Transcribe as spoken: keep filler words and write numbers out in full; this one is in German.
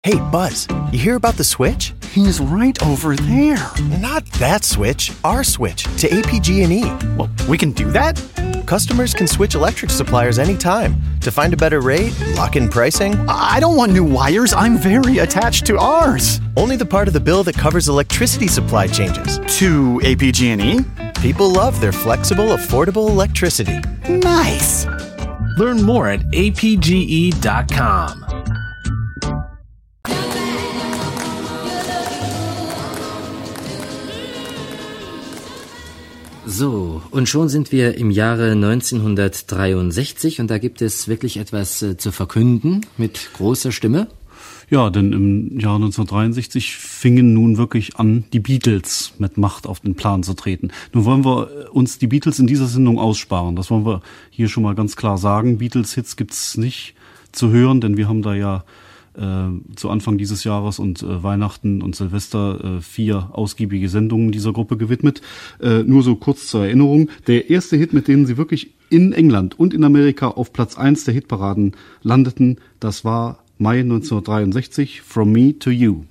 Hey, Buzz, you hear about the switch? He's right over there. Not that switch, our switch to A P G and E. Well, we can do that? Customers can switch electric suppliers anytime to find a better rate, lock in pricing. I don't want new wires. I'm very attached to ours. Only the part of the bill that covers electricity supply changes. To A P G and E? People love their flexible, affordable electricity. Nice. Learn more at A P G E dot com. So, und schon sind wir im Jahre neunzehnhundertdreiundsechzig und da gibt es wirklich etwas äh, zu verkünden mit großer Stimme. Ja, denn im Jahr neunzehnhundertdreiundsechzig fingen nun wirklich an, die Beatles mit Macht auf den Plan zu treten. Nun wollen wir uns die Beatles in dieser Sendung aussparen. Das wollen wir hier schon mal ganz klar sagen. Beatles-Hits gibt's nicht zu hören, denn wir haben da ja äh, zu Anfang dieses Jahres und äh, Weihnachten und Silvester äh, vier ausgiebige Sendungen dieser Gruppe gewidmet. Äh, nur so kurz zur Erinnerung. Der erste Hit, mit dem sie wirklich in England und in Amerika auf Platz eins der Hitparaden landeten, das war Mai neunzehnhundertdreiundsechzig, From Me to You.